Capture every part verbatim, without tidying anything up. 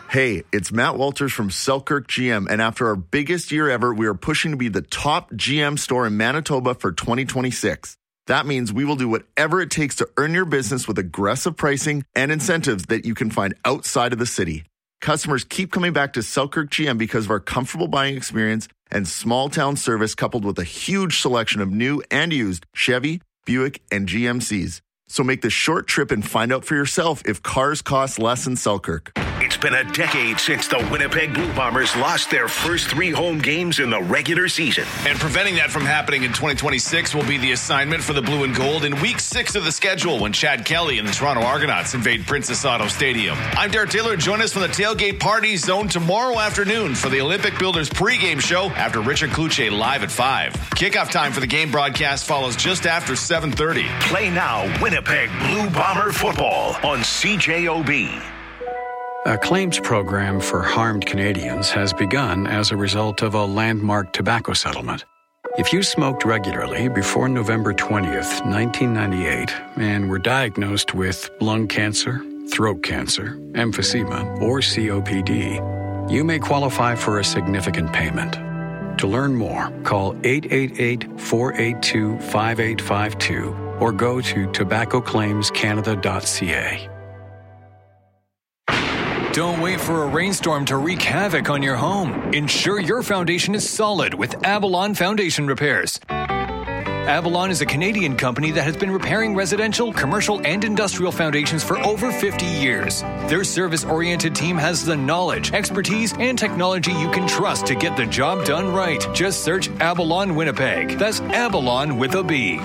Hey, it's Matt Walters from Selkirk G M, and after our biggest year ever, we are pushing to be the top G M store in Manitoba for twenty twenty-six. That means we will do whatever it takes to earn your business with aggressive pricing and incentives that you can find outside of the city. Customers keep coming back to Selkirk G M because of our comfortable buying experience and small town service, coupled with a huge selection of new and used Chevy, Buick, and G M Cs. So make the short trip and find out for yourself if cars cost less in Selkirk. It's been a decade since the Winnipeg Blue Bombers lost their first three home games in the regular season. And preventing that from happening in twenty twenty-six will be the assignment for the Blue and Gold in week six of the schedule when Chad Kelly and the Toronto Argonauts invade Princess Auto Stadium. I'm Derek Taylor. Join us from the Tailgate Party Zone tomorrow afternoon for the Olympic Builders pregame show after Richard Kluche live at five. Kickoff time for the game broadcast follows just after seven thirty. Play now Winnipeg Blue Bomber football on C J O B. A claims program for harmed Canadians has begun as a result of a landmark tobacco settlement. If you smoked regularly before November twentieth, nineteen ninety-eight, and were diagnosed with lung cancer, throat cancer, emphysema, or C O P D, you may qualify for a significant payment. To learn more, call eight eight eight, four eight two, five eight five two or go to tobacco claims canada dot c a. Don't wait for a rainstorm to wreak havoc on your home. Ensure your foundation is solid with Avalon Foundation Repairs. Avalon is a Canadian company that has been repairing residential, commercial, and industrial foundations for over fifty years. Their service-oriented team has the knowledge, expertise, and technology you can trust to get the job done right. Just search Avalon Winnipeg. That's Avalon with a B.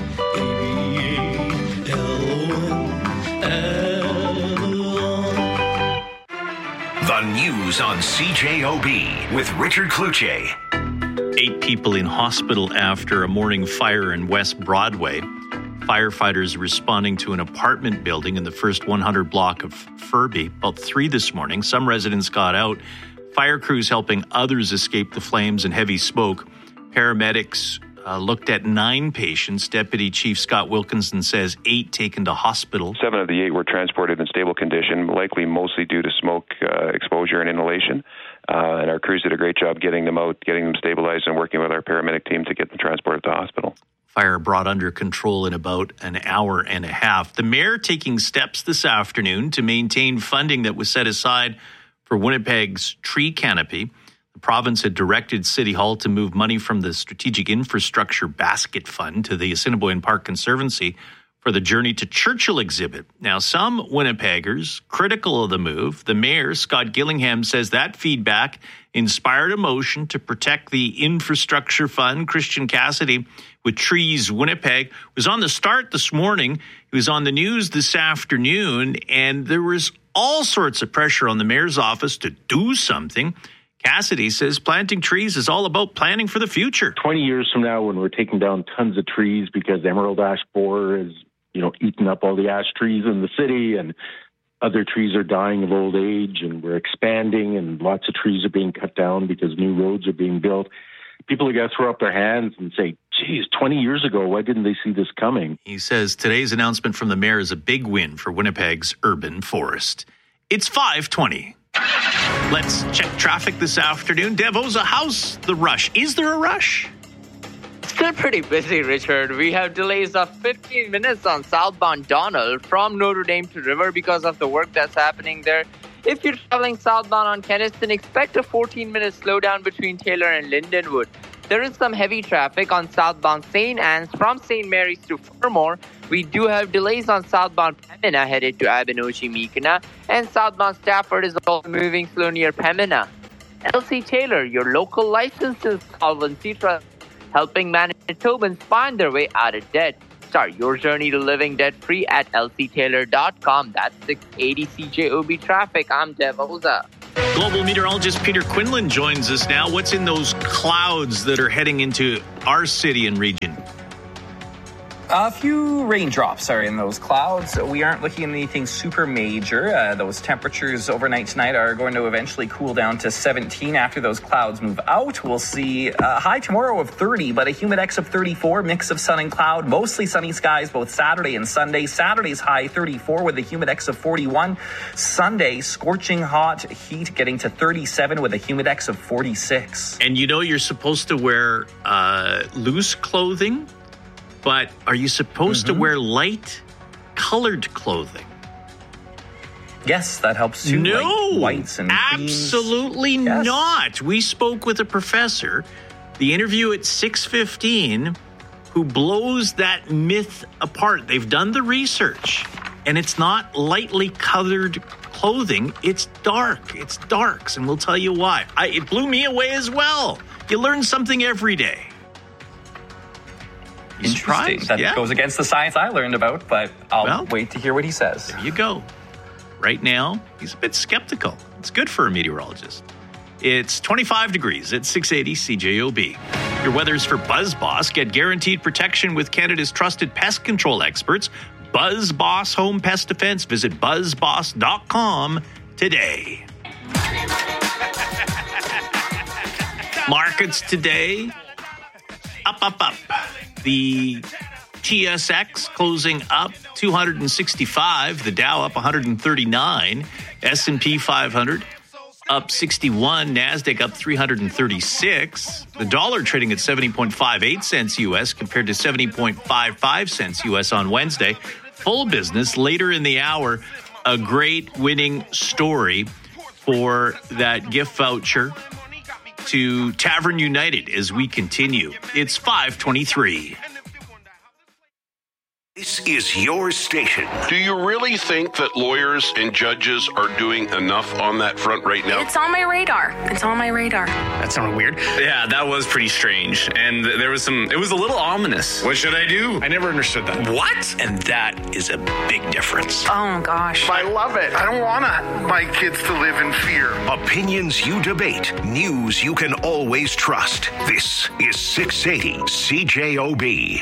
The news on C J O B with Richard Kluche. Eight people in hospital after a morning fire in West Broadway. Firefighters responding to an apartment building in the first one hundred block of Furby. About three this morning. Some residents got out. Fire crews helping others escape the flames and heavy smoke. Paramedics Uh, looked at nine patients. Deputy Chief Scott Wilkinson says eight taken to hospital. Seven of the eight were transported in stable condition, likely mostly due to smoke uh, exposure and inhalation. Uh, and our crews did a great job getting them out, getting them stabilized, and working with our paramedic team to get them transported to hospital. Fire brought under control in about an hour and a half. The mayor taking steps this afternoon to maintain funding that was set aside for Winnipeg's tree canopy. The province had directed City Hall to move money from the Strategic Infrastructure Basket Fund to the Assiniboine Park Conservancy for the Journey to Churchill exhibit. Now, some Winnipeggers critical of the move. The mayor, Scott Gillingham, says that feedback inspired a motion to protect the infrastructure fund. Christian Cassidy with Trees Winnipeg was on the start this morning. He was on the news this afternoon, and there was all sorts of pressure on the mayor's office to do something. Cassidy says planting trees is all about planning for the future. twenty years from now, when we're taking down tons of trees because emerald ash borer is, you know, eating up all the ash trees in the city, and other trees are dying of old age, and we're expanding, and lots of trees are being cut down because new roads are being built. People are going to throw up their hands and say, geez, twenty years ago, why didn't they see this coming? He says today's announcement from the mayor is a big win for Winnipeg's urban forest. It's five twenty. Let's check traffic this afternoon. Devoza, how's the rush? Is there a rush? Still pretty busy, Richard. We have delays of fifteen minutes on southbound Donald from Notre Dame to River because of the work that's happening there. If you're traveling southbound on Kenniston, expect a fourteen-minute slowdown between Taylor and Lindenwood. There is some heavy traffic on southbound Saint Anne's from Saint Mary's to Fermor. We do have delays on southbound Pembina headed to Abenoji-Meekina, and southbound Stafford is also moving slow near Pembina. L C Taylor, your local licensed insolvency trust, helping Manitobans find their way out of debt. Start your journey to living debt-free at L C Taylor dot com. That's six eighty C J O B traffic. I'm Dev Oza. Global meteorologist Peter Quinlan joins us now. What's in those clouds that are heading into our city and region? A few raindrops are in those clouds. We aren't looking at anything super major. Uh, those temperatures overnight tonight are going to eventually cool down to seventeen after those clouds move out. We'll see a high tomorrow of thirty, but a humidex of thirty-four, mix of sun and cloud, mostly sunny skies both Saturday and Sunday. Saturday's high thirty-four with a humidex of forty-one. Sunday, scorching hot heat getting to thirty-seven with a humidex of forty-six. And you know you're supposed to wear uh, loose clothing, but are you supposed mm-hmm. to wear light colored clothing? Yes, that helps too. No, like whites and absolutely yes. not. We spoke with a professor, the interview at six fifteen, who blows that myth apart. They've done the research, and it's not lightly colored clothing. It's dark. It's darks, and we'll tell you why. I, it blew me away as well. You learn something every day. You Interesting. surprised? That yeah. goes against the science I learned about, but I'll well, wait to hear what he says. There you go. Right now, he's a bit skeptical. It's good for a meteorologist. It's twenty-five degrees at six eighty C J O B. Your weather's for BuzzBoss. Get guaranteed protection with Canada's trusted pest control experts. BuzzBoss Home Pest Defense. Visit buzz boss dot com today. Markets today, up, up, up. The T S X closing up two hundred sixty-five. The Dow up one hundred thirty-nine. S and P five hundred up sixty-one. NASDAQ up three hundred thirty-six. The dollar trading at seventy point five eight cents U S compared to seventy point five five cents U S on Wednesday. Full business later in the hour. A great winning story for that gift voucher to Tavern United as we continue. It's five twenty-three. This is your station. Do you really think that lawyers and judges are doing enough on that front right now? It's on my radar. It's on my radar. That sounded weird. Yeah, that was pretty strange. And there was some, it was a little ominous. What should I do? I never understood that. What? And that is a big difference. Oh, gosh. I love it. I don't want my kids to live in fear. Opinions you debate. News you can always trust. This is six eighty C J O B.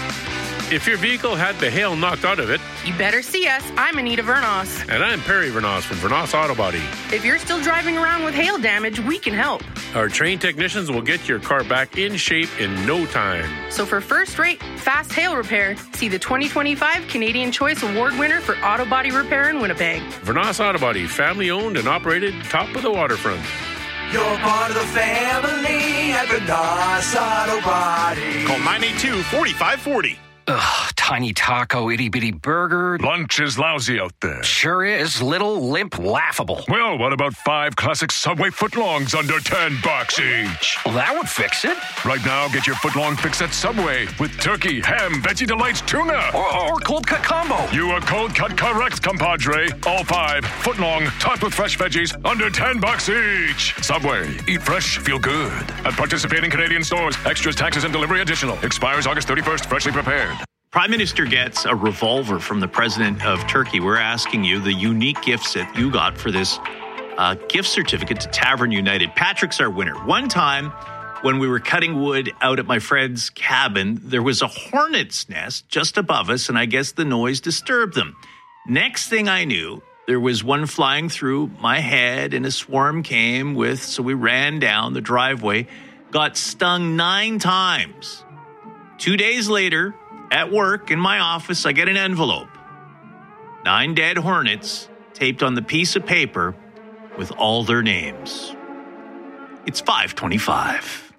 If your vehicle had the hail knocked out of it, you better see us. I'm Anita Vernos. And I'm Perry Vernos from Vernos Auto Body. If you're still driving around with hail damage, we can help. Our trained technicians will get your car back in shape in no time. So for first-rate, fast hail repair, see the twenty twenty-five Canadian Choice Award winner for auto body repair in Winnipeg. Vernos Auto Body, family-owned and operated, top of the waterfront. You're part of the family at Vernos Auto Body. Call nine eight two, four five four zero. Ugh, tiny taco, itty-bitty burger. Lunch is lousy out there. Sure is. Little, limp, laughable. Well, what about five classic Subway footlongs under ten bucks each? Well, that would fix it. Right now, get your footlong fix at Subway with turkey, ham, Veggie Delights, tuna. Or, or cold cut combo. You are cold cut correct, compadre. All five, footlong, topped with fresh veggies, under ten bucks each. Subway, eat fresh, feel good. At participating Canadian stores, extras, taxes, and delivery additional. Expires August thirty-first, freshly prepared. Prime Minister gets a revolver from the president of Turkey. We're asking you the unique gifts that you got for this uh, gift certificate to Tavern United. Patrick's our winner. One time when we were cutting wood out at my friend's cabin, there was a hornet's nest just above us, and I guess the noise disturbed them. Next thing I knew, there was one flying through my head, and a swarm came with, so we ran down the driveway, got stung nine times. Two days later, at work, in my office, I get an envelope. Nine dead hornets taped on the piece of paper with all their names. It's five twenty-five.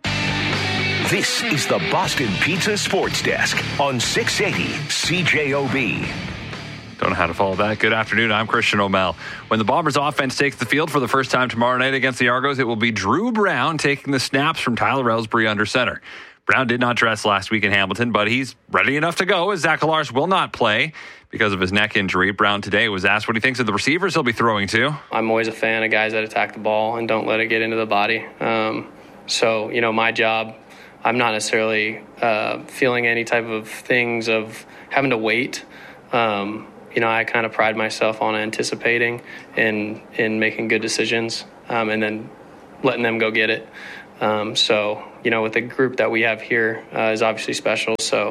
This is the Boston Pizza Sports Desk on six eighty C J O B. Don't know how to follow that. Good afternoon. I'm Christian O'Mell. When the Bombers offense takes the field for the first time tomorrow night against the Argos, it will be Drew Brown taking the snaps from Tyler Ellsbury under center. Brown did not dress last week in Hamilton, but he's ready enough to go as Zach Alars will not play because of his neck injury. Brown today was asked what he thinks of the receivers he'll be throwing to. I'm always a fan of guys that attack the ball and don't let it get into the body. Um, so, you know, my job, I'm not necessarily uh, feeling any type of things of having to wait. Um, you know, I kind of pride myself on anticipating and in making good decisions um, and then letting them go get it. Um, so, you know, with the group that we have here uh, is obviously special. So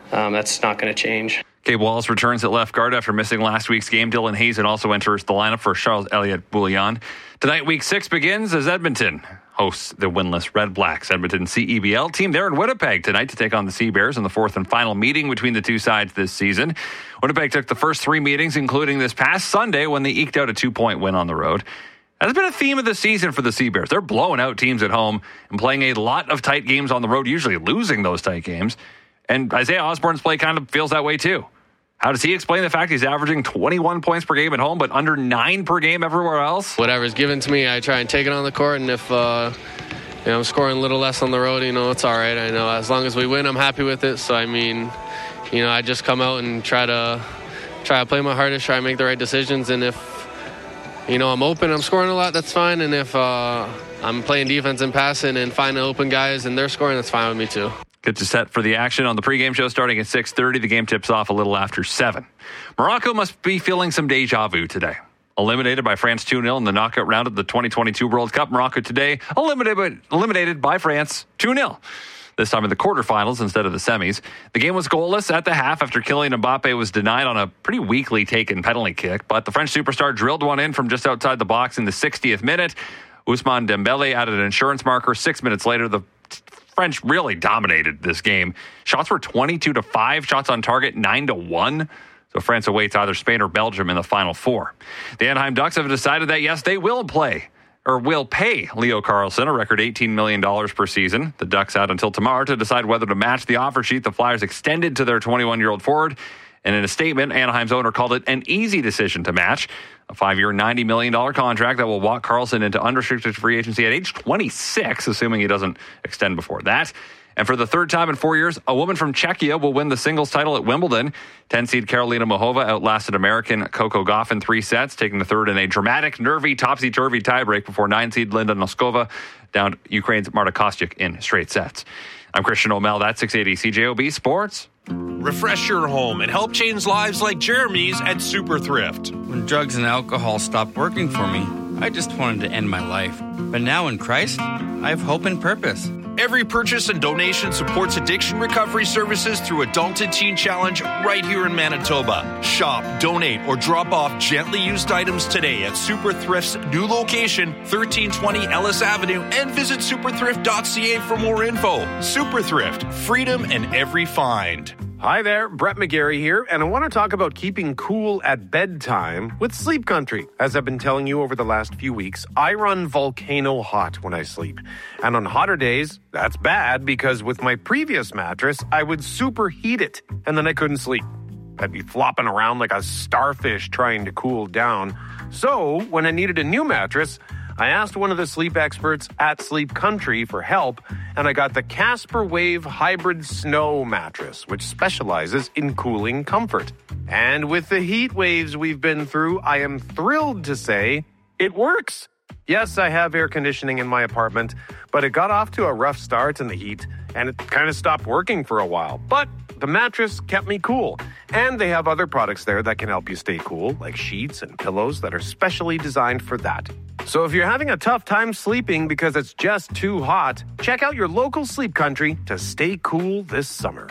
um, that's not going to change. Gabe Wallace returns at left guard after missing last week's game. Dylan Hazen also enters the lineup for Charles Elliott Bouillon. Tonight, week six begins as Edmonton hosts the winless Red Blacks. Edmonton C E B L team there in Winnipeg tonight to take on the Sea Bears in the fourth and final meeting between the two sides this season. Winnipeg took the first three meetings, including this past Sunday when they eked out a two-point win on the road. That's been a theme of the season for the Sea Bears. They're blowing out teams at home and playing a lot of tight games on the road, usually losing those tight games. And Isaiah Osborne's play kind of feels that way too. How does he explain the fact he's averaging twenty-one points per game at home, but under nine per game everywhere else? Whatever's given to me, I try and take it on the court. And if uh, you know, I'm scoring a little less on the road, you know, it's all right. I know as long as we win, I'm happy with it. So, I mean, you know, I just come out and try to try to play my hardest, try to make the right decisions. And if, you know, I'm open, I'm scoring a lot, that's fine. And if uh, I'm playing defense and passing and finding open guys and they're scoring, that's fine with me too. Get you set for the action on the pregame show starting at six thirty. The game tips off a little after seven. Morocco must be feeling some deja vu today. Eliminated by France two nil in the knockout round of the twenty twenty-two World Cup, Morocco today eliminated, eliminated by France two nil. This time in the quarterfinals instead of the semis. The game was goalless at the half after Kylian Mbappe was denied on a pretty weakly taken penalty kick. But the French superstar drilled one in from just outside the box in the sixtieth minute. Ousmane Dembele added an insurance marker. Six minutes later, the French really dominated this game. Shots were twenty-two to five, shots on target nine to one. So France awaits either Spain or Belgium in the final four. The Anaheim Ducks have decided that, yes, they will play or will pay Leo Carlsson a record eighteen million dollars per season. The Ducks had until tomorrow to decide whether to match the offer sheet the Flyers extended to their twenty-one-year-old forward. And in a statement, Anaheim's owner called it an easy decision to match. A five-year, ninety million dollars contract that will walk Carlsson into unrestricted free agency at age twenty-six, assuming he doesn't extend before that. And for the third time in four years, a woman from Czechia will win the singles title at Wimbledon. ten-seed Karolina Muchova outlasted American Coco Gauff in three sets, taking the third in a dramatic, nervy, topsy-turvy tiebreak before nine-seed Linda Noskova downed Ukraine's Marta Kostyuk in straight sets. I'm Christian O'Mell. That's six eighty C J O B Sports. Refresh your home and help change lives like Jeremy's at Super Thrift. When drugs and alcohol stopped working for me, I just wanted to end my life. But now in Christ, I have hope and purpose. Every purchase and donation supports addiction recovery services through Adult and Teen Challenge right here in Manitoba. Shop, donate, or drop off gently used items today at Super Thrift's new location, thirteen twenty Ellis Avenue, and visit super thrift dot c a for more info. Super Thrift, freedom in every find. Hi there, Brett McGarry here, and I want to talk about keeping cool at bedtime with Sleep Country. As I've been telling you over the last few weeks, I run volcano hot when I sleep. And on hotter days, that's bad because with my previous mattress, I would superheat it, and then I couldn't sleep. I'd be flopping around like a starfish trying to cool down. So, when I needed a new mattress, I asked one of the sleep experts at Sleep Country for help, and I got the Casper Wave Hybrid Snow mattress, which specializes in cooling comfort. And with the heat waves we've been through, I am thrilled to say it works. Yes, I have air conditioning in my apartment, but it got off to a rough start in the heat, and it kind of stopped working for a while. But the mattress kept me cool. And they have other products there that can help you stay cool, like sheets and pillows that are specially designed for that. So if you're having a tough time sleeping because it's just too hot, check out your local Sleep Country to stay cool this summer.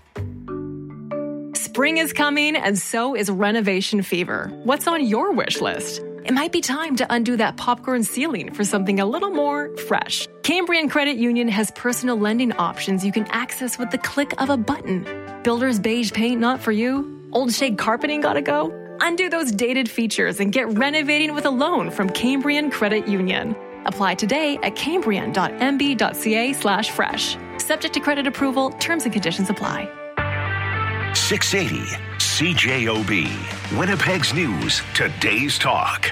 Spring is coming, and so is renovation fever. What's on your wish list? It might be time to undo that popcorn ceiling for something a little more fresh. Cambrian Credit Union has personal lending options you can access with the click of a button. Builder's beige paint not for you? Old shade carpeting gotta go? Undo those dated features and get renovating with a loan from Cambrian Credit Union. Apply today at cambrian dot m b dot c a slash fresh. Subject to credit approval, terms and conditions apply. six eighty C J O B, Winnipeg's News, Today's Talk.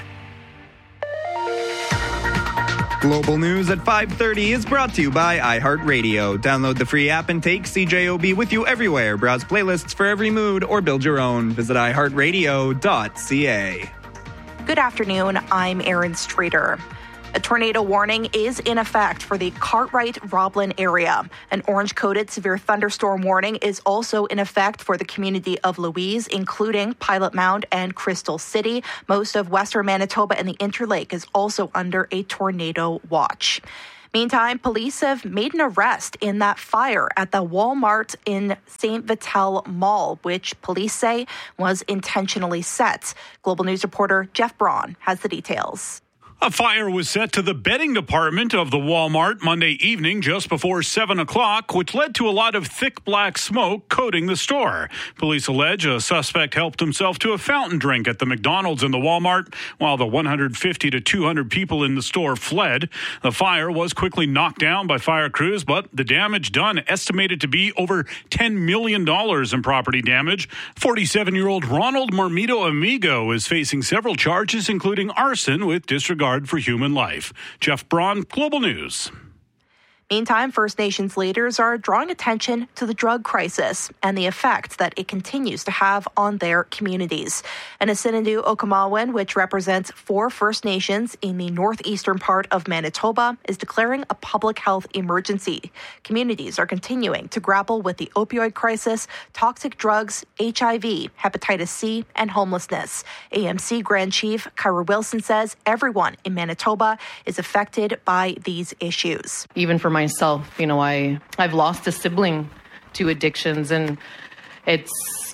Global News at five thirty is brought to you by iHeartRadio. Download the free app and take C J O B with you everywhere. Browse playlists for every mood or build your own. Visit i heart radio dot c a. Good afternoon. I'm Erin Streeter. A tornado warning is in effect for the Cartwright-Roblin area. An orange-coated severe thunderstorm warning is also in effect for the community of Louise, including Pilot Mound and Crystal City. Most of western Manitoba and the Interlake is also under a tornado watch. Meantime, police have made an arrest in that fire at the Walmart in Saint Vital Mall, which police say was intentionally set. Global News reporter Jeff Braun has the details. A fire was set to the bedding department of the Walmart Monday evening just before seven o'clock, which led to a lot of thick black smoke coating the store. Police allege a suspect helped himself to a fountain drink at the McDonald's in the Walmart, while the one hundred fifty to two hundred people in the store fled. The fire was quickly knocked down by fire crews, but the damage done estimated to be over ten million dollars in property damage. forty-seven-year-old Ronald Marmito Amigo is facing several charges, including arson with disregard for human life. Jeff Braun, Global News. Meantime, First Nations leaders are drawing attention to the drug crisis and the effect that it continues to have on their communities. And Asinadu Okamawan, which represents four First Nations in the northeastern part of Manitoba, is declaring a public health emergency. Communities are continuing to grapple with the opioid crisis, toxic drugs, H I V, hepatitis C, and homelessness. A M C Grand Chief Kyra Wilson says everyone in Manitoba is affected by these issues. Even for myself, you know, I, I've lost a sibling to addictions, and it's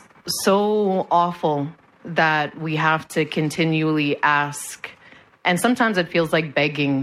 so awful that we have to continually ask, and sometimes it feels like begging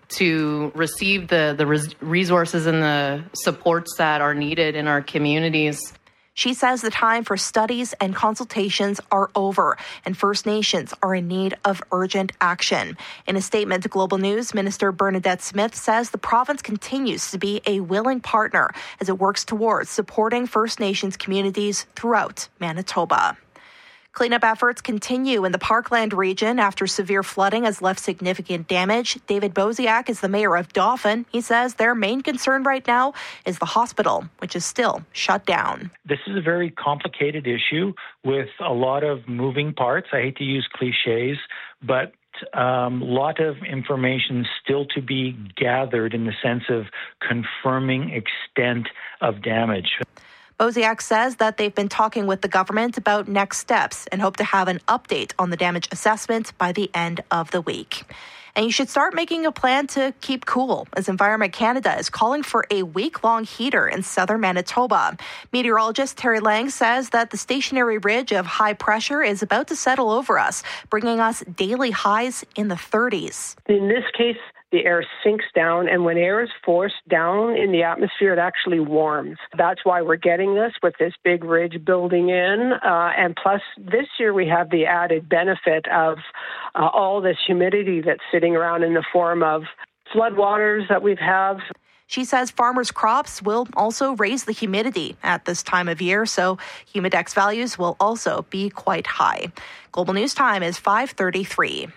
to receive the, the res- resources and the supports that are needed in our communities. She says the time for studies and consultations are over, and First Nations are in need of urgent action. In a statement to Global News, Minister Bernadette Smith says the province continues to be a willing partner as it works towards supporting First Nations communities throughout Manitoba. Cleanup efforts continue in the Parkland region after severe flooding has left significant damage. David Boziak is the mayor of Dauphin. He says their main concern right now is the hospital, which is still shut down. This is a very complicated issue with a lot of moving parts. I hate to use cliches, but a um, lot of information still to be gathered in the sense of confirming extent of damage. Boziak says that they've been talking with the government about next steps and hope to have an update on the damage assessment by the end of the week. And you should start making a plan to keep cool, as Environment Canada is calling for a week-long heater in southern Manitoba. Meteorologist Terry Lang says that the stationary ridge of high pressure is about to settle over us, bringing us daily highs in the thirties. In this case, the air sinks down, and when air is forced down in the atmosphere, it actually warms. That's why we're getting this with this big ridge building in. Uh, and plus, this year we have the added benefit of uh, all this humidity that's sitting around in the form of floodwaters that we've had. She says farmers' crops will also raise the humidity at this time of year, so humidex values will also be quite high. Global News Time is five thirty-three.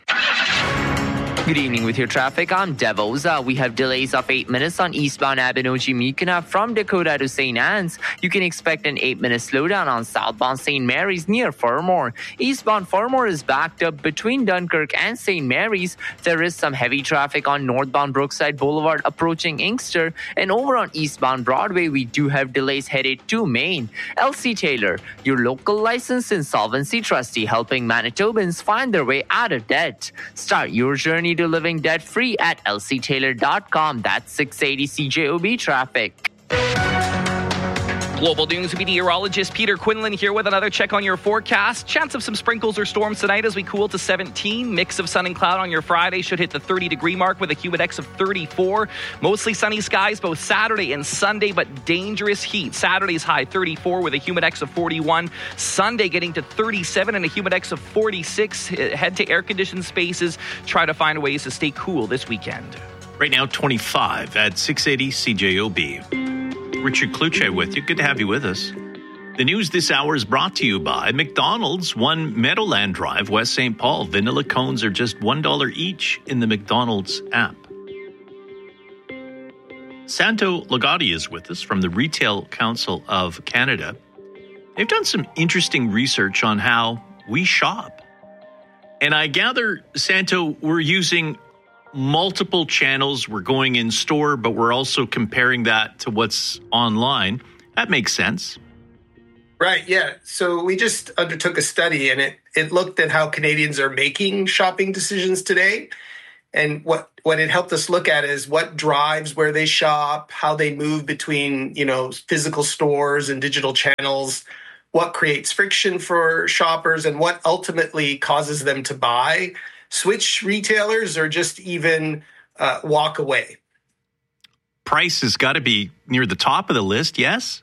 Good evening with your traffic. I'm Devos. Uh, we have delays of eight minutes on eastbound Abinogi-Mikina from Dakota to Saint Anne's. You can expect an eight-minute slowdown on southbound Saint Mary's near Fermor. Eastbound Fermor is backed up between Dunkirk and Saint Mary's. There is some heavy traffic on northbound Brookside Boulevard approaching Inkster. And over on eastbound Broadway, we do have delays headed to Maine. L C Taylor, your local licensed insolvency trustee, helping Manitobans find their way out of debt. Start your journey to living debt-free at L C Taylor dot com. That's six eighty C J O B traffic. Global News meteorologist Peter Quinlan here with another check on your forecast. Chance of some sprinkles or storms tonight as we cool to seventeen. Mix of sun and cloud on your Friday should hit the thirty degree mark with a humidex of thirty-four. Mostly sunny skies both Saturday and Sunday, but dangerous heat. Saturday's high thirty-four with a humidex of forty-one. Sunday getting to thirty-seven and a humidex of forty-six. Head to air-conditioned spaces. Try to find ways to stay cool this weekend. Right now, twenty-five at six eighty C J O B. Richard Kluche with you. Good to have you with us. The news this hour is brought to you by McDonald's, one Meadowland Drive, West Saint Paul. Vanilla cones are just one dollar each in the McDonald's app. Santo Lagati is with us from the Retail Council of Canada. They've done some interesting research on how we shop. And I gather, Santo, we're using multiple channels. We're going in store, but we're also comparing that to what's online. That makes sense. Right, yeah. So we just undertook a study, and it, it looked at how Canadians are making shopping decisions today. And what, what it helped us look at is what drives where they shop, how they move between, you know, physical stores and digital channels, what creates friction for shoppers, and what ultimately causes them to buy, switch retailers, or just even uh, walk away. Price has got to be near the top of the list, yes?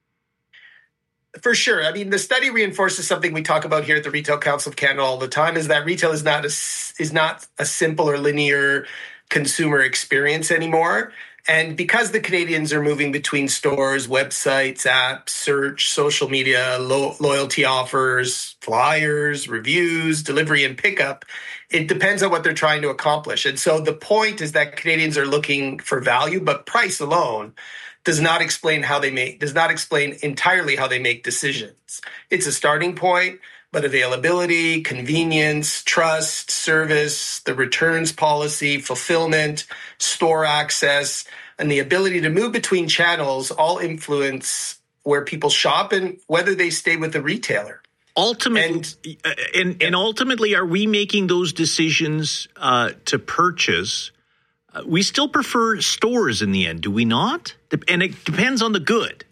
For sure. I mean, the study reinforces something we talk about here at the Retail Council of Canada all the time, is that retail is not a, is not a simple or linear consumer experience anymore. And because the Canadians are moving between stores, websites, apps, search, social media, lo- loyalty offers, flyers, reviews, delivery, and pickup, it depends on what they're trying to accomplish. And so the point is that Canadians are looking for value, but price alone does not explain how they make, does not explain entirely how they make decisions. It's a starting point, but availability, convenience, trust, service, the returns policy, fulfillment, store access, and the ability to move between channels all influence where people shop and whether they stay with the retailer. Ultimately, and, and, and ultimately, are we making those decisions uh, to purchase? Uh, we still prefer stores in the end, do we not? And it depends on the good.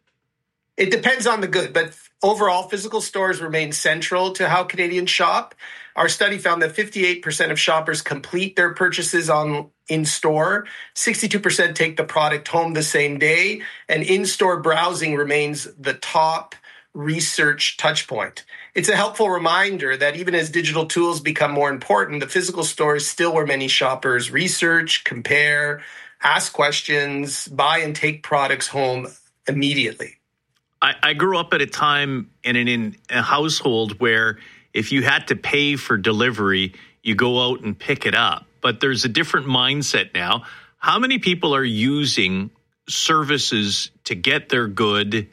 It depends on the good, but overall, physical stores remain central to how Canadians shop. Our study found that fifty-eight percent of shoppers complete their purchases on in-store, sixty-two percent take the product home the same day, and in-store browsing remains the top research touchpoint. It's a helpful reminder that even as digital tools become more important, the physical store is still where many shoppers research, compare, ask questions, buy and take products home immediately. I, I grew up at a time and in, in a household where if you had to pay for delivery, you go out and pick it up. But there's a different mindset now. How many people are using services to get their good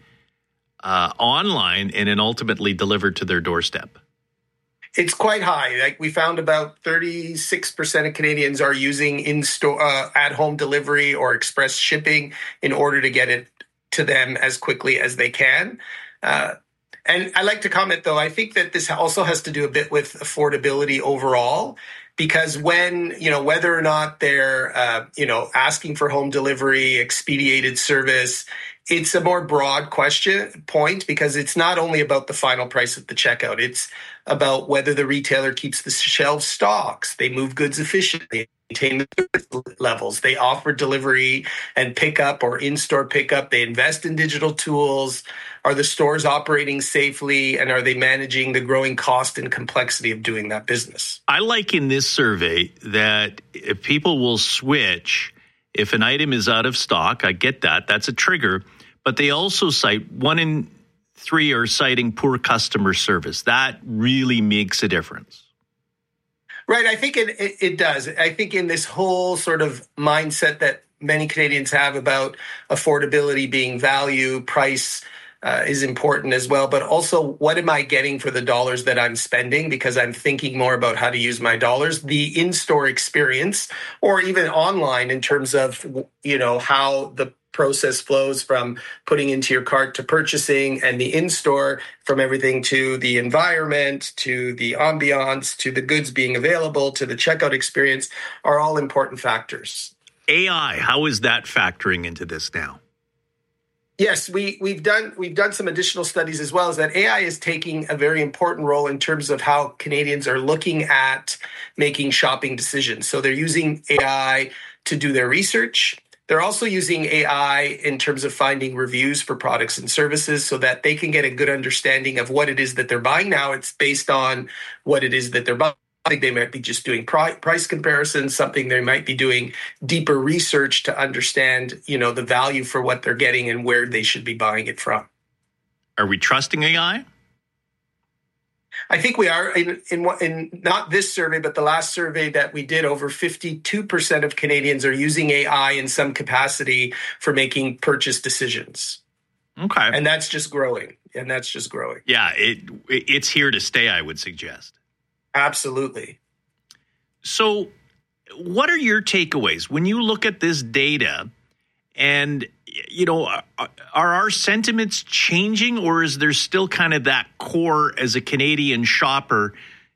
uh, online and then ultimately delivered to their doorstep? It's quite high. Like we found about thirty-six percent of Canadians are using in-store, uh, at-home delivery or express shipping in order to get it to them as quickly as they can. Uh, and I like to comment, though, I think that this also has to do a bit with affordability overall, because when, you know, whether or not they're, uh, you know, asking for home delivery, expedited service, it's a more broad question point, because it's not only about the final price at the checkout. It's about whether the retailer keeps the shelf stocks, they move goods efficiently, maintain the service levels, they offer delivery and pickup or in-store pickup, they invest in digital tools, are the stores operating safely, and are they managing the growing cost and complexity of doing that business? I like in this survey that if people will switch if an item is out of stock. I get that. That's a trigger. But they also cite one in three are citing poor customer service. That really makes a difference. Right. I think it, it, it does. I think in this whole sort of mindset that many Canadians have about affordability being value, price uh, is important as well. But also, what am I getting for the dollars that I'm spending? Because I'm thinking more about how to use my dollars. The in-store experience, or even online in terms of, you know, how the process flows from putting into your cart to purchasing, and the in-store from everything to the environment, to the ambiance, to the goods being available, to the checkout experience are all important factors. A I, how is that factoring into this now? Yes, we, we've done we've done some additional studies as well, is that A I is taking a very important role in terms of how Canadians are looking at making shopping decisions. So they're using A I to do their research. They're also using A I in terms of finding reviews for products and services so that they can get a good understanding of what it is that they're buying. Now it's based on what it is that they're buying. They might be just doing price comparisons, something they might be doing deeper research to understand, you know, the value for what they're getting and where they should be buying it from. Are we trusting A I? I think we are. In, in in not this survey, but the last survey that we did, over fifty-two percent of Canadians are using A I in some capacity for making purchase decisions. Okay. And that's just growing. And that's just growing. Yeah, it it's here to stay, I would suggest. Absolutely. So what are your takeaways when you look at this data? And, you know, are, are our sentiments changing, or is there still kind of that core as a Canadian shopper?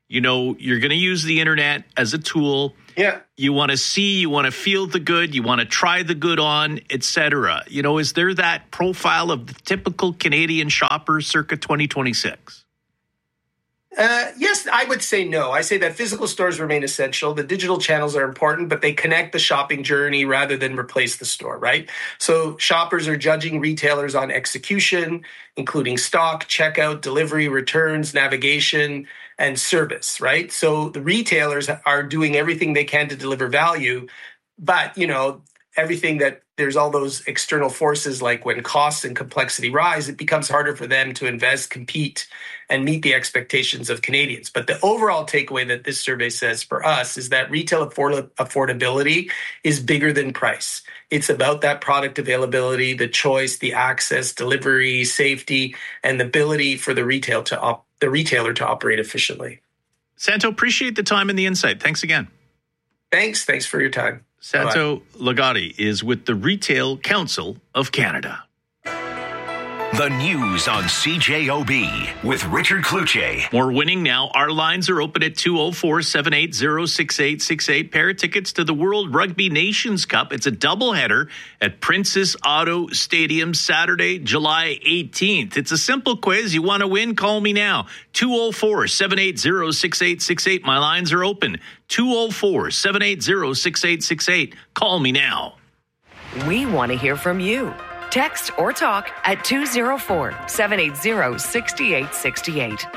You know, you're going to use the internet as a tool. Yeah. You want to see, you want to feel the good, you want to try the good on, et cetera. You know, is there that profile of the typical Canadian shopper circa twenty twenty-six? Uh, yes, I would say no. I say that physical stores remain essential. The digital channels are important, but they connect the shopping journey rather than replace the store, right? So shoppers are judging retailers on execution, including stock, checkout, delivery, returns, navigation, and service, right? So the retailers are doing everything they can to deliver value, but, you know, everything that there's all those external forces, like when costs and complexity rise, it becomes harder for them to invest, compete, and meet the expectations of Canadians. But the overall takeaway that this survey says for us is that retail afford- affordability is bigger than price. It's about that product availability, the choice, the access, delivery, safety, and the ability for the retail to op- the retailer to operate efficiently. Santo, appreciate the time and the insight. Thanks again. Thanks. Thanks for your time. Santo Lagati is with the Retail Council of Canada. The news on C J O B with Richard Cloutier. More winning now. Our lines are open at two oh four, seven eight zero, six eight six eight. Pair of tickets to the World Rugby Nations Cup. It's a doubleheader at Princess Auto Stadium Saturday, July eighteenth. It's a simple quiz. You want to win? Call me now. two oh four, seven eight zero, six eight six eight. My lines are open. two oh four, seven eight zero, six eight six eight. Call me now. We want to hear from you. Text or talk at two oh four, seven eight zero, six eight six eight.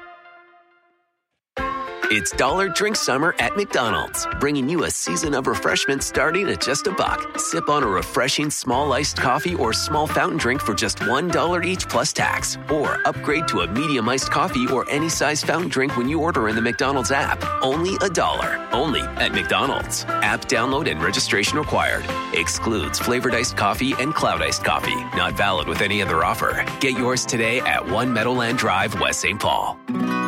It's Dollar Drink Summer at McDonald's, bringing you a season of refreshment starting at just a buck. Sip on a refreshing small iced coffee or small fountain drink for just one dollar each plus tax. Or upgrade to a medium iced coffee or any size fountain drink when you order in the McDonald's app. Only a dollar. Only at McDonald's. App download and registration required. Excludes flavored iced coffee and cloud iced coffee. Not valid with any other offer. Get yours today at One Meadowland Drive, West Saint Paul.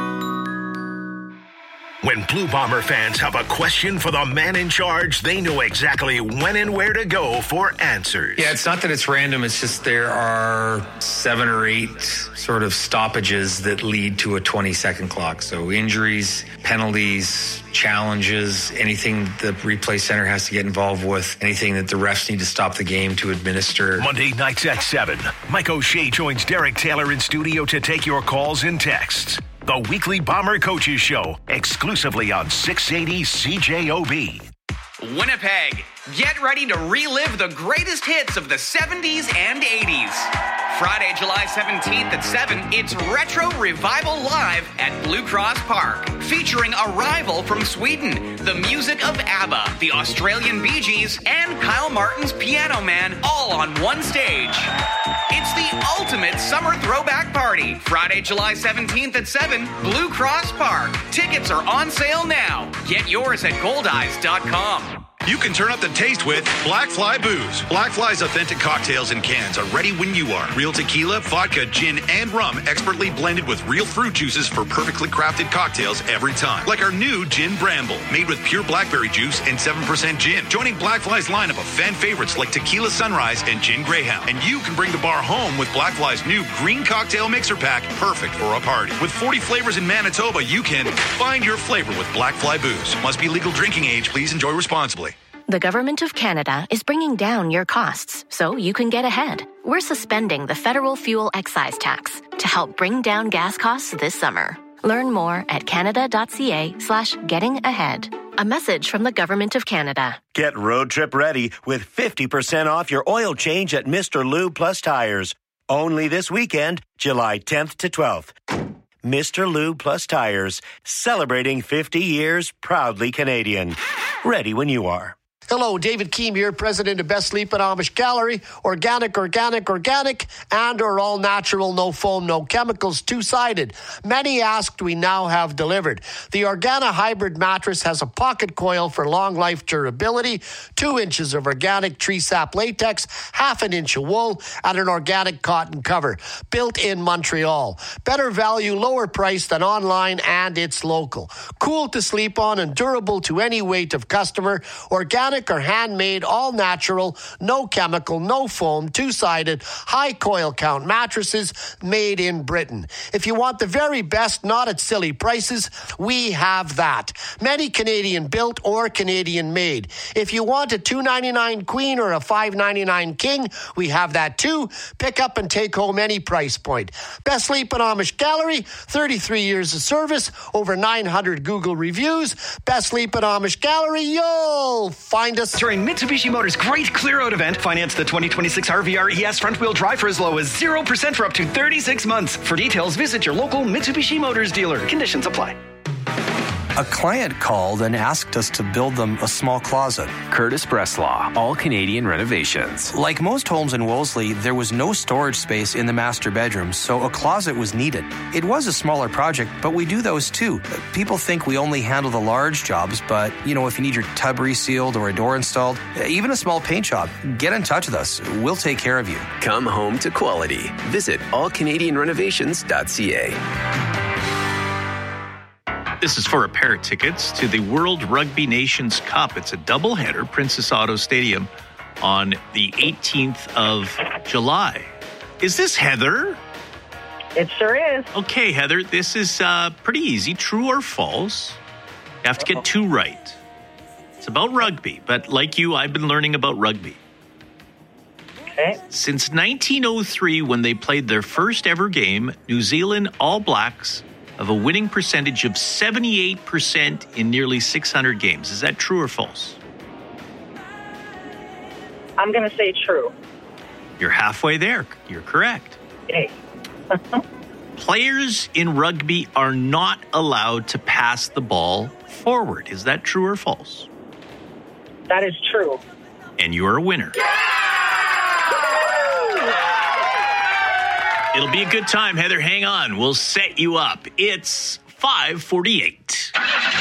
When Blue Bomber fans have a question for the man in charge, they know exactly when and where to go for answers. Yeah, it's not that it's random. It's just there are seven or eight sort of stoppages that lead to a twenty-second clock. So injuries, penalties, challenges, anything the replay center has to get involved with, anything that the refs need to stop the game to administer. Monday nights at seven, Mike O'Shea joins Derek Taylor in studio to take your calls and texts. The weekly Bomber Coaches Show, exclusively on six eighty C J O B. Winnipeg, get ready to relive the greatest hits of the seventies and eighties. Friday, July seventeenth at seven, it's Retro Revival Live at Blue Cross Park, featuring Arrival from Sweden, the music of ABBA, the Australian Bee Gees, and Kyle Martin's Piano Man, all on one stage. It's the ultimate summer throwback party. Friday, July seventeenth at seven, Blue Cross Park. Tickets are on sale now. Get yours at gold eyes dot com. You can turn up the taste with Black Fly Booze. Black Fly's authentic cocktails and cans are ready when you are. Real tequila, vodka, gin, and rum expertly blended with real fruit juices for perfectly crafted cocktails every time. Like our new Gin Bramble, made with pure blackberry juice and seven percent gin. Joining Black Fly's lineup of fan favorites like Tequila Sunrise and Gin Greyhound. And you can bring the bar home with Black Fly's new green cocktail mixer pack, perfect for a party. With forty flavors in Manitoba, you can find your flavor with Black Fly Booze. Must be legal drinking age. Please enjoy responsibly. The Government of Canada is bringing down your costs so you can get ahead. We're suspending the federal fuel excise tax to help bring down gas costs this summer. Learn more at canada.ca slash getting ahead. A message from the Government of Canada. Get road trip ready with fifty percent off your oil change at Mister Lube Plus Tires. Only this weekend, July tenth to twelfth. Mister Lube Plus Tires, celebrating fifty years, proudly Canadian. Ready when you are. Hello, David Keem here, president of Best Sleep and Amish Gallery. Organic, organic, organic, and or all natural, no foam, no chemicals, two-sided. Many asked, we now have delivered. The Organa Hybrid mattress has a pocket coil for long life durability, two inches of organic tree sap latex, half an inch of wool, and an organic cotton cover. Built in Montreal. Better value, lower price than online, and it's local. Cool to sleep on and durable to any weight of customer. Organic organic or handmade, all natural, no chemical, no foam, two-sided, high coil count mattresses made in Britain. If you want the very best, not at silly prices, we have that. Many Canadian built or Canadian made. If you want a two ninety-nine queen or a five ninety-nine king, we have that too. Pick up and take home any price point. Best Sleep in Amish Gallery, thirty-three years of service, over nine hundred Google reviews. Best Sleep in Amish Gallery, you'll find us. During Mitsubishi Motors' Great Clear Out event, finance the twenty twenty-six R V R E S front-wheel drive for as low as zero percent for up to thirty-six months. For details, visit your local Mitsubishi Motors dealer. Conditions apply. A client called and asked us to build them a small closet. Curtis Breslaw, All Canadian Renovations. Like most homes in Wolseley, there was no storage space in the master bedroom, so a closet was needed. It was a smaller project, but we do those too. People think we only handle the large jobs, but, you know, if you need your tub resealed or a door installed, even a small paint job, get in touch with us. We'll take care of you. Come home to quality. Visit all canadian renovations dot c a. This is for a pair of tickets to the World Rugby Nations Cup. It's a doubleheader, Princess Auto Stadium, on the eighteenth of July. Is this Heather? It sure is. Okay, Heather, this is uh, pretty easy. True or false? You have to get two right. It's about rugby, but like you, I've been learning about rugby. Okay. Since nineteen oh three, when they played their first ever game, New Zealand All Blacks of a winning percentage of seventy-eight percent in nearly six hundred games. Is that true or false? I'm going to say true. You're halfway there. You're correct. Okay. Players in rugby are not allowed to pass the ball forward. Is that true or false? That is true. And you're a winner. It'll be a good time, Heather. Hang on. We'll set you up. It's five forty-eight.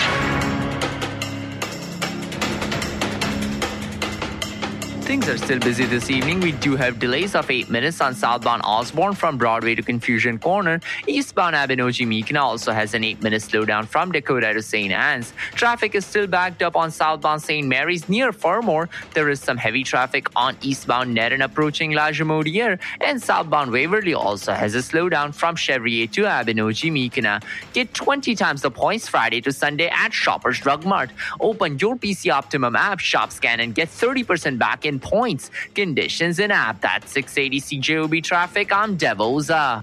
Things are still busy this evening. We do have delays of eight minutes on southbound Osborne from Broadway to Confusion Corner. Eastbound Abinoji-Meekina also has an eight-minute slowdown from Dakota to Saint Anne's. Traffic is still backed up on southbound Saint Mary's near Fermor. There is some heavy traffic on eastbound Nerin approaching La Jamodiere. And southbound Waverly also has a slowdown from Chevrier to Abinoji-Meekina. Get twenty times the points Friday to Sunday at Shoppers Drug Mart. Open your P C Optimum app, shop scan, and get thirty percent back in points. Conditions in app. That's six eighty C J O B traffic. I'm Devoza.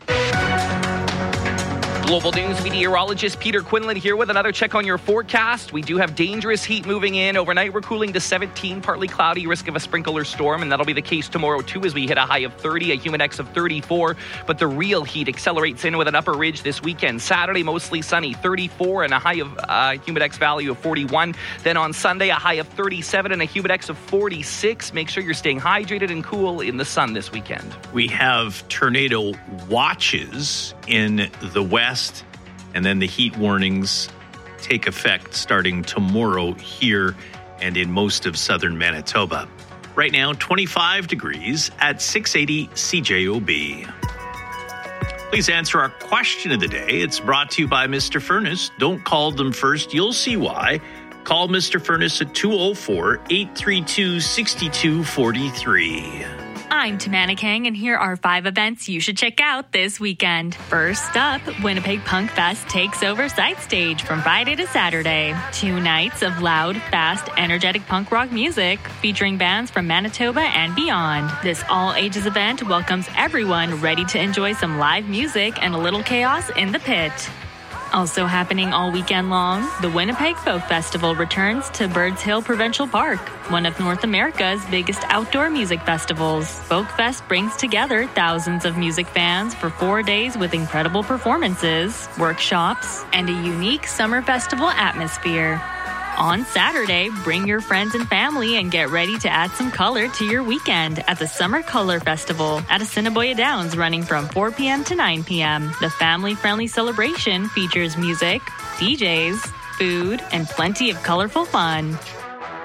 Global News meteorologist Peter Quinlan here with another check on your forecast. We do have dangerous heat moving in. Overnight, we're cooling to seventeen, partly cloudy, risk of a sprinkle or storm, and that'll be the case tomorrow, too, as we hit a high of thirty, a humid X of thirty-four. But the real heat accelerates in with an upper ridge this weekend. Saturday, mostly sunny, thirty-four, and a high of uh, humid X value of forty-one. Then on Sunday, a high of thirty-seven and a humid X of forty-six. Make sure you're staying hydrated and cool in the sun this weekend. We have tornado watches in the west, and then the heat warnings take effect starting tomorrow here and in most of southern Manitoba. Right now, twenty-five degrees at six eighty C J O B. Please answer our question of the day. It's brought to you by Mister Furnace. Don't call them first. You'll see why. Call Mister Furnace at two oh four, eight three two, six two four three. I'm Tamana Kang, and here are five events you should check out this weekend. First up, Winnipeg Punk Fest takes over Side Stage from Friday to Saturday. Two nights of loud, fast, energetic punk rock music featuring bands from Manitoba and beyond. This all-ages event welcomes everyone ready to enjoy some live music and a little chaos in the pit. Also happening all weekend long, the Winnipeg Folk Festival returns to Birds Hill Provincial Park, one of North America's biggest outdoor music festivals. Folk Fest brings together thousands of music fans for four days with incredible performances, workshops, and a unique summer festival atmosphere. On Saturday, bring your friends and family and get ready to add some color to your weekend at the Summer Color Festival at Assiniboia Downs, running from four p.m. to nine p.m. The family-friendly celebration features music, D Js, food, and plenty of colorful fun.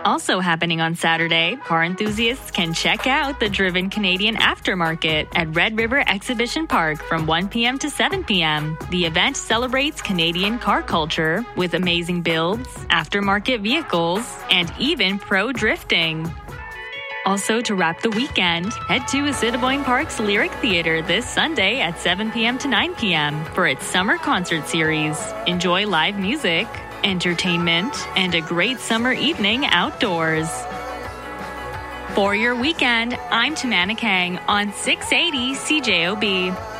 Also happening on Saturday, car enthusiasts can check out the Driven Canadian Aftermarket at Red River Exhibition Park from one p.m. to seven p.m. The event celebrates Canadian car culture with amazing builds, aftermarket vehicles, and even pro drifting. Also, to wrap the weekend, head to Assiniboine Park's Lyric Theatre this Sunday at seven p.m. to nine p.m. for its summer concert series. Enjoy live music, entertainment, and a great summer evening outdoors. For your weekend, I'm Tamana Kang on six eighty C J O B.